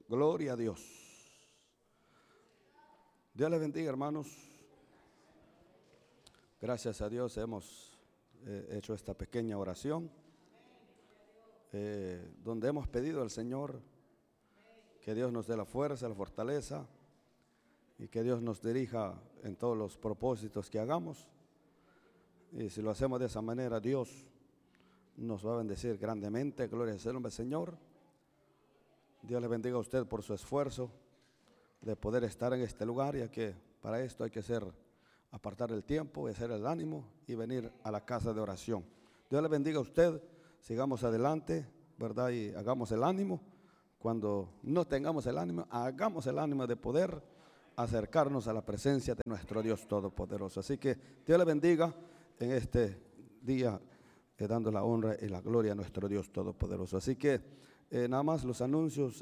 Gloria a Dios. Dios les bendiga, hermanos. Gracias a Dios hemos hecho esta pequeña oración donde hemos pedido al Señor que Dios nos dé la fuerza, la fortaleza y que Dios nos dirija en todos los propósitos que hagamos. Y si lo hacemos de esa manera, Dios nos va a bendecir grandemente. Gloria al nombre del Señor. Dios le bendiga a usted por su esfuerzo de poder estar en este lugar, ya que para esto hay que apartar el tiempo, hacer el ánimo y venir a la casa de oración. Dios le bendiga a usted. Sigamos adelante, ¿verdad? Y hagamos el ánimo. Cuando no tengamos el ánimo, hagamos el ánimo de poder acercarnos a la presencia de nuestro Dios Todopoderoso. Así que Dios le bendiga en este día, dando la honra y la gloria a nuestro Dios Todopoderoso. Así que nada más los anuncios.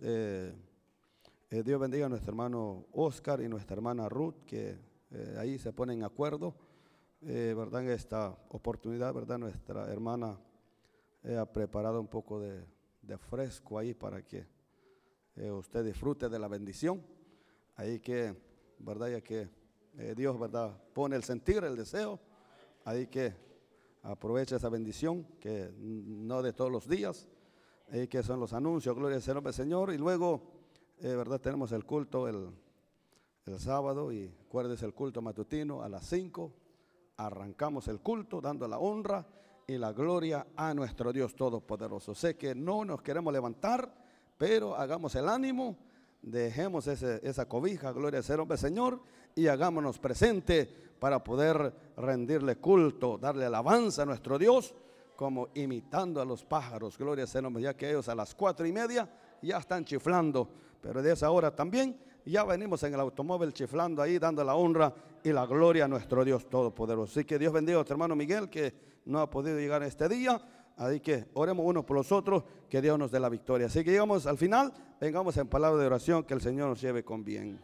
Dios bendiga a nuestro hermano Oscar y nuestra hermana Ruth, que ahí se ponen de acuerdo, ¿verdad? En esta oportunidad, ¿verdad? Nuestra hermana ha preparado un poco de fresco ahí para que usted disfrute de la bendición. Ahí que, ¿verdad? Ya que Dios, ¿verdad? Pone el sentir, el deseo, ahí que aproveche esa bendición, que no de todos los días. Ahí que son los anuncios, gloria al nombre del Señor. Y luego, ¿verdad? Tenemos el culto el sábado, y acuérdese el culto matutino a las 5. Arrancamos el culto dando la honra y la gloria a nuestro Dios Todopoderoso. Sé que no nos queremos levantar, pero hagamos el ánimo, dejemos esa cobija, gloria al nombre del Señor, y hagámonos presente para poder rendirle culto, darle alabanza a nuestro Dios, como imitando a los pájaros, gloria al nombre, ya que ellos a las 4:30 ya están chiflando, pero de esa hora también ya venimos en el automóvil chiflando ahí, dando la honra y la gloria a nuestro Dios Todopoderoso. Así que Dios bendiga a nuestro hermano Miguel, que no ha podido llegar este día. Así que oremos unos por los otros, que Dios nos dé la victoria. Así que llegamos al final, vengamos en palabra de oración, que el Señor nos lleve con bien.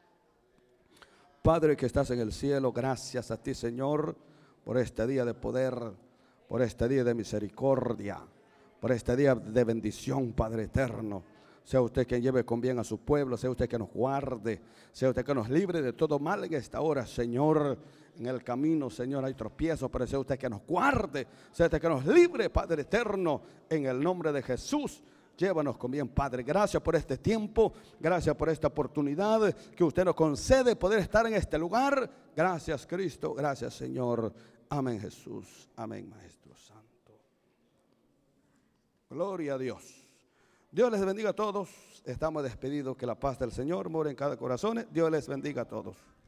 Padre que estás en el cielo, gracias a ti, Señor, por este día de poder, por este día de misericordia, por este día de bendición, Padre eterno. Sea usted quien lleve con bien a su pueblo, sea usted que nos guarde, sea usted que nos libre de todo mal en esta hora, Señor. En el camino, Señor, hay tropiezos, pero sea usted que nos guarde, sea usted que nos libre, Padre eterno, en el nombre de Jesús. Llévanos con bien, Padre. Gracias por este tiempo, gracias por esta oportunidad que usted nos concede poder estar en este lugar. Gracias, Cristo, gracias, Señor. Amén, Jesús. Amén, Maestro Santo. Gloria a Dios. Dios les bendiga a todos. Estamos despedidos. Que la paz del Señor more en cada corazón. Dios les bendiga a todos.